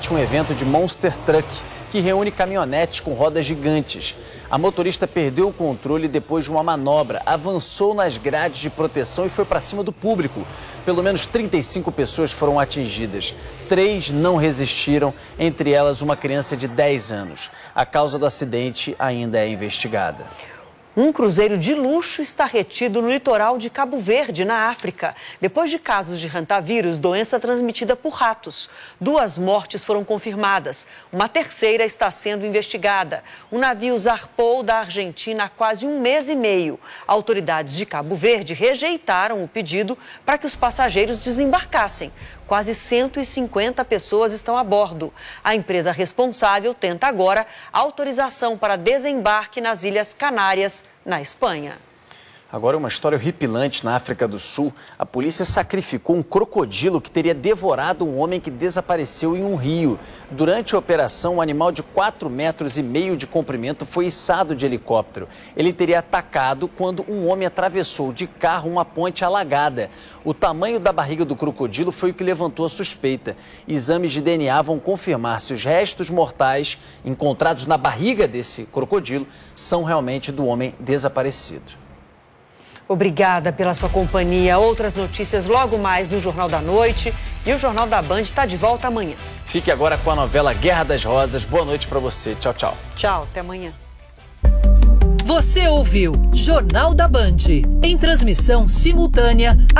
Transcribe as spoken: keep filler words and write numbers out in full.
durante um evento de Monster Truck, que reúne caminhonetes com rodas gigantes. A motorista perdeu o controle depois de uma manobra, avançou nas grades de proteção e foi para cima do público. Pelo menos trinta e cinco pessoas foram atingidas. Três não resistiram, entre elas uma criança de dez anos. A causa do acidente ainda é investigada. Um cruzeiro de luxo está retido no litoral de Cabo Verde, na África, depois de casos de rantavírus, doença transmitida por ratos. Duas mortes foram confirmadas. Uma terceira está sendo investigada. O navio zarpou da Argentina há quase um mês e meio. Autoridades de Cabo Verde rejeitaram o pedido para que os passageiros desembarcassem. Quase cento e cinquenta pessoas estão a bordo. A empresa responsável tenta agora autorização para desembarque nas Ilhas Canárias, na Espanha. Agora, uma história horripilante na África do Sul. A polícia sacrificou um crocodilo que teria devorado um homem que desapareceu em um rio. Durante a operação, um animal de quatro metros e meio de comprimento foi içado de helicóptero. Ele teria atacado quando um homem atravessou de carro uma ponte alagada. O tamanho da barriga do crocodilo foi o que levantou a suspeita. Exames de D N A vão confirmar se os restos mortais encontrados na barriga desse crocodilo são realmente do homem desaparecido. Obrigada pela sua companhia. Outras notícias logo mais no Jornal da Noite. E o Jornal da Band está de volta amanhã. Fique agora com a novela Guerra das Rosas. Boa noite para você. Tchau, tchau. Tchau, até amanhã. Você ouviu Jornal da Band, em transmissão simultânea